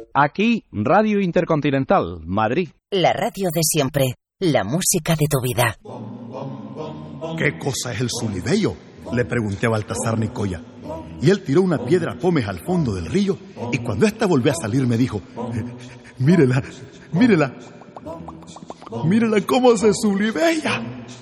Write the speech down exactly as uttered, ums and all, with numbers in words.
Aquí, Radio Intercontinental, Madrid. La radio de siempre, la música de tu vida. ¿Qué cosa es el Zulibello?, le pregunté a Baltasar Nicoya. Y él tiró una piedra pómez al fondo del río, y cuando ésta volvió a salir me dijo: mírela, mírela, mírela cómo se zulibella.